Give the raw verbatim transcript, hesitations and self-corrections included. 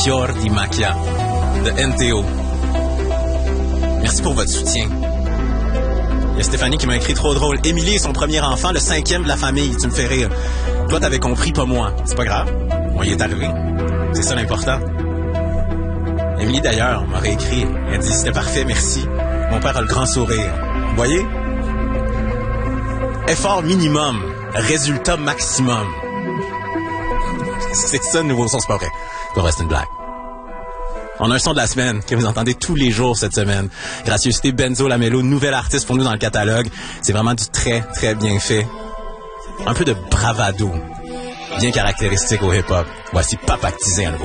Fior di Macchia de N T O. Merci pour votre soutien. Il y a Stéphanie qui m'a écrit trop drôle. Émilie est son premier enfant, le cinquième de la famille. Tu me fais rire. Toi, t'avais compris, pas moi. C'est pas grave. On y est arrivé. C'est ça l'important. Émilie, d'ailleurs, m'aurait écrit. Elle dit, c'était parfait, merci. Mon père a le grand sourire. Vous voyez? Effort minimum. Résultat maximum. C'est ça le nouveau son, c'est pas vrai. Pour rester une blague. On a un son de la semaine que vous entendez tous les jours cette semaine. Gracieuseté Benzo Lamello, nouvel artiste pour nous dans le catalogue. C'est vraiment du très, très bien fait. Un peu de bravado, bien caractéristique au hip-hop. Voici Papa Tizé à nouveau.